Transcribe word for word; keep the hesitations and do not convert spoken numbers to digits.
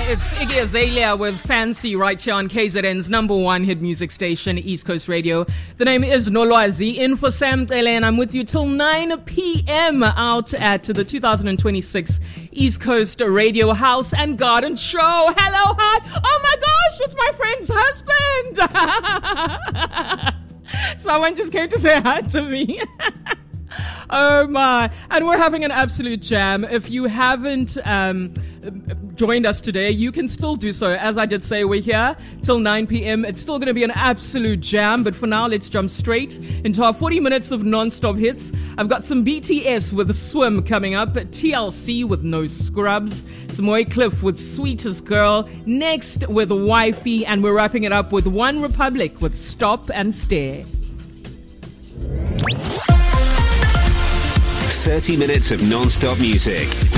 It's Iggy Azalea with Fancy right here on K Z N's number one hit music station, East Coast Radio. The name is Nolwazi, in for Sam Tele, and I'm with you till nine p.m. out at the two thousand twenty-six East Coast Radio House and Garden Show. Hello, hi. Oh my gosh, it's my friend's husband. Someone just came to say hi to me. Oh my. And we're having an absolute jam. If you haven't um, joined us today, you can still do so. As I did say, we're here till nine p.m. It's still going to be an absolute jam. But for now, let's jump straight into our forty minutes of non-stop hits. I've got some B T S with Swim coming up. T L C with No Scrubs. Samoy Cliff with Sweetest Girl. Next with Wifey. And we're wrapping it up with One Republic with Stop and Stare. thirty minutes of non-stop music.